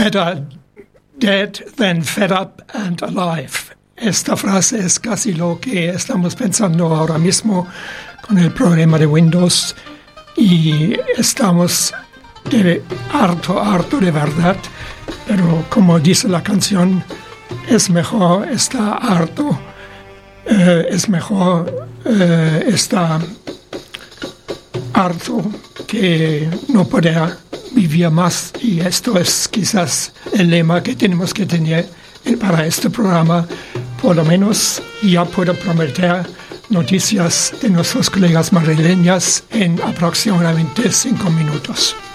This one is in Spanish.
Better dead than fed up and alive. Esta frase es casi lo que estamos pensando ahora mismo con el problema de Windows y estamos harto de verdad, pero como dice la canción, es mejor estar harto, es mejor estar harto que no poder vivir más, y esto es quizás el lema que tenemos que tener para este programa. Por lo menos ya puedo prometer noticias de nuestros colegas madrileñas en aproximadamente 5 minutos.